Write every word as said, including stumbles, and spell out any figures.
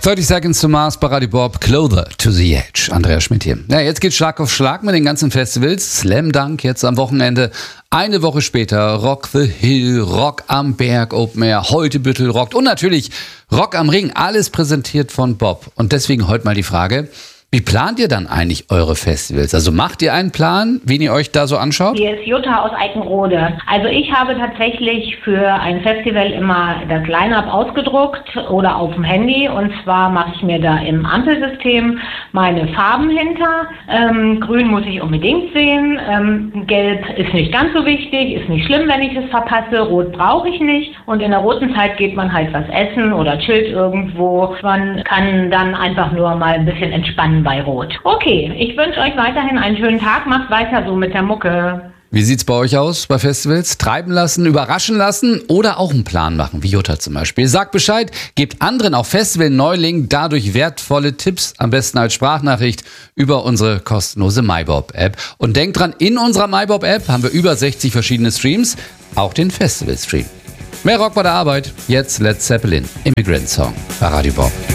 dreißig Seconds to Mars bei Radio Bob, Closer to the Edge. Andreas Schmidt hier. Ja, jetzt geht's Schlag auf Schlag mit den ganzen Festivals. Slam Dunk jetzt am Wochenende. Eine Woche später Rock the Hill, Rock am Berg, Open Air, heute Büttel rockt und natürlich Rock am Ring. Alles präsentiert von Bob. Und deswegen heute mal die Frage: Wie plant ihr dann eigentlich eure Festivals? Also macht ihr einen Plan, wen ihr euch da so anschaut? Hier ist Jutta aus Eickenrode. Also ich habe tatsächlich für ein Festival immer das Line-Up ausgedruckt oder auf dem Handy. Und zwar mache ich mir da im Ampelsystem meine Farben hinter. Ähm, Grün muss ich unbedingt sehen. Ähm, Gelb ist nicht ganz so wichtig, ist nicht schlimm, wenn ich es verpasse. Rot brauche ich nicht. Und in der roten Zeit geht man halt was essen oder chillt irgendwo. Man kann dann einfach nur mal ein bisschen entspannen bei Rot. Okay, ich wünsche euch weiterhin einen schönen Tag. Macht weiter so mit der Mucke. Wie sieht's bei euch aus bei Festivals? Treiben lassen, überraschen lassen oder auch einen Plan machen, wie Jutta zum Beispiel. Sagt Bescheid, gebt anderen, auch Festival-Neulingen, dadurch wertvolle Tipps, am besten als Sprachnachricht über unsere kostenlose MyBob-App. Und denkt dran, in unserer MyBob-App haben wir über sechzig verschiedene Streams, auch den Festival-Stream. Mehr Rock bei der Arbeit, jetzt Led Zeppelin, Immigrant Song bei Radio Bob.